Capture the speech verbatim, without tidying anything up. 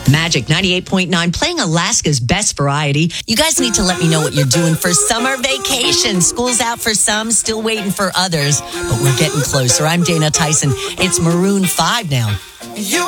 Magic ninety-eight point nine, playing Alaska's best variety. You guys need to let me know what you're doing for summer vacation. School's out for some, still waiting for others, but we're getting closer. I'm Dana Tyson. It's Maroon five now. You